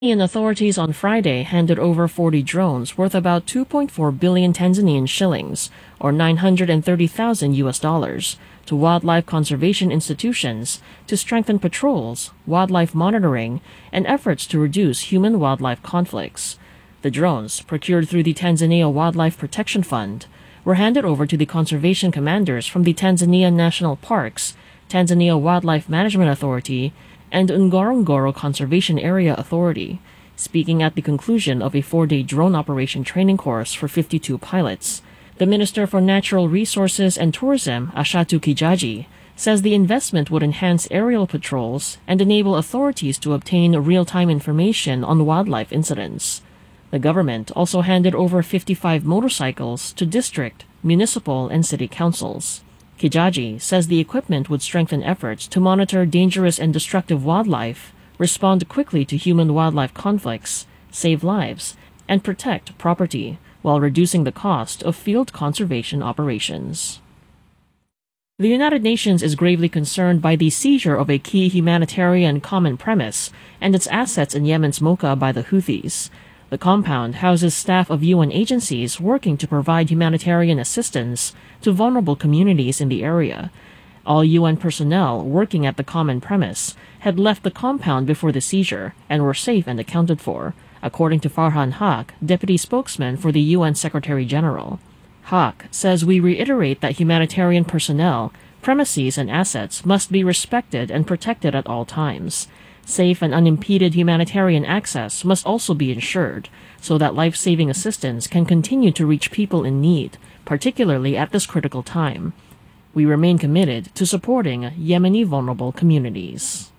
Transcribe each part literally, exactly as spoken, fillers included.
Tanzanian authorities on Friday handed over forty drones worth about two point four billion Tanzanian shillings, or nine hundred thirty thousand U S dollars, to wildlife conservation institutions to strengthen patrols, wildlife monitoring, and efforts to reduce human-wildlife conflicts. The drones, procured through the Tanzania Wildlife Protection Fund, were handed over to the conservation commanders from the Tanzania National Parks, Tanzania Wildlife Management Authority, and Ngorongoro Conservation Area Authority, speaking at the conclusion of a four-day drone operation training course for fifty-two pilots. The Minister for Natural Resources and Tourism, Ashatu Kijaji, says the investment would enhance aerial patrols and enable authorities to obtain real-time information on wildlife incidents. The government also handed over fifty-five motorcycles to district, municipal, and city councils. Kijaji says the equipment would strengthen efforts to monitor dangerous and destructive wildlife, respond quickly to human-wildlife conflicts, save lives, and protect property, while reducing the cost of field conservation operations. The United Nations is gravely concerned by the seizure of a key humanitarian common premise and its assets in Yemen's Mocha by the Houthis. The compound houses staff of U N agencies working to provide humanitarian assistance to vulnerable communities in the area. All U N personnel working at the common premise had left the compound before the seizure and were safe and accounted for, according to Farhan Haq, deputy spokesman for the U N Secretary-General. Haq says we reiterate that humanitarian personnel, premises, and assets must be respected and protected at all times. Safe and unimpeded humanitarian access must also be ensured so that life-saving assistance can continue to reach people in need, particularly at this critical time. We remain committed to supporting Yemeni vulnerable communities.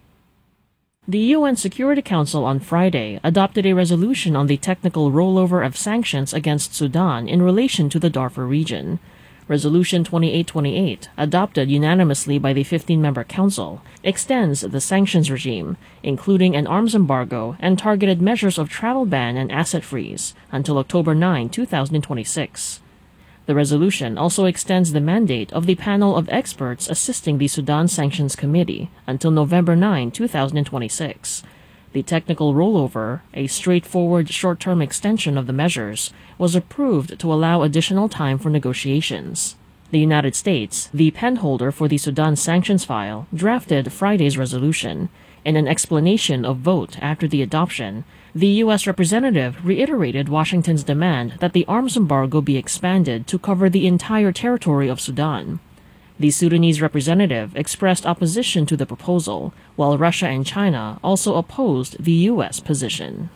The U N Security Council on Friday adopted a resolution on the technical rollover of sanctions against Sudan in relation to the Darfur region. Resolution twenty-eight twenty-eight, adopted unanimously by the fifteen-member Council, extends the sanctions regime, including an arms embargo and targeted measures of travel ban and asset freeze, until October ninth, two thousand twenty-six. The resolution also extends the mandate of the panel of experts assisting the Sudan Sanctions Committee until November ninth, two thousand twenty-six. The technical rollover, a straightforward short-term extension of the measures, was approved to allow additional time for negotiations. The United States, the penholder for the Sudan sanctions file, drafted Friday's resolution. In an explanation of vote after the adoption, the U S representative reiterated Washington's demand that the arms embargo be expanded to cover the entire territory of Sudan. The Sudanese representative expressed opposition to the proposal, while Russia and China also opposed the U S position.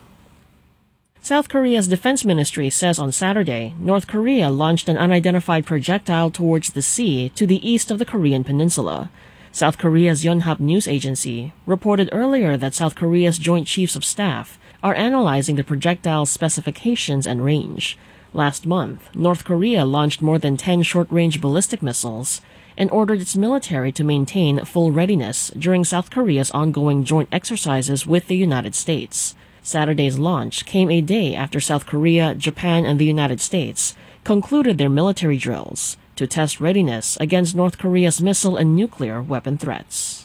South Korea's defense ministry says on Saturday North Korea launched an unidentified projectile towards the sea to the east of the Korean peninsula. South Korea's Yonhap news agency reported earlier that South Korea's Joint Chiefs of Staff are analyzing the projectile's specifications and range. Last month, North Korea launched more than ten short-range ballistic missiles and ordered its military to maintain full readiness during South Korea's ongoing joint exercises with the United States. Saturday's launch came a day after South Korea, Japan, and the United States concluded their military drills to test readiness against North Korea's missile and nuclear weapon threats.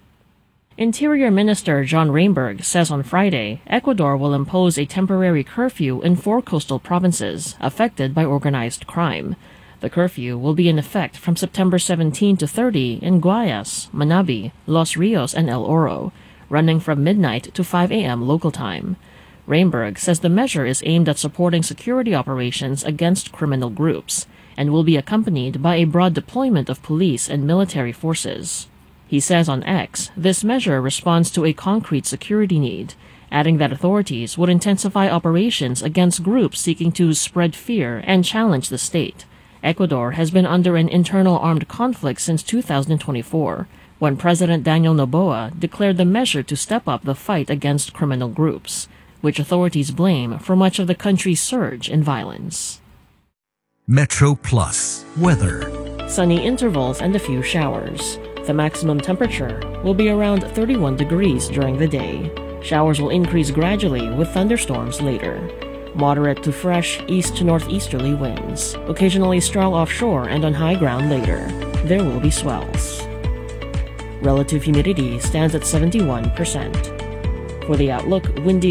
Interior Minister John Rainberg says on Friday Ecuador will impose a temporary curfew in four coastal provinces affected by organized crime. The curfew will be in effect from September seventeenth to thirtieth in Guayas, Manabi, Los Rios, and El Oro, running from midnight to five a.m. local time. Rainberg says the measure is aimed at supporting security operations against criminal groups and will be accompanied by a broad deployment of police and military forces. He says on X, this measure responds to a concrete security need, adding that authorities would intensify operations against groups seeking to spread fear and challenge the state. Ecuador has been under an internal armed conflict since two thousand twenty-four, when President Daniel Noboa declared the measure to step up the fight against criminal groups, which authorities blame for much of the country's surge in violence. Metro Plus weather. Sunny intervals and a few showers. The maximum temperature will be around thirty-one degrees during the day. Showers will increase gradually with thunderstorms later. Moderate to fresh east to northeasterly winds, occasionally strong offshore and on high ground later. There will be swells. Relative humidity stands at seventy-one percent. For the outlook, windy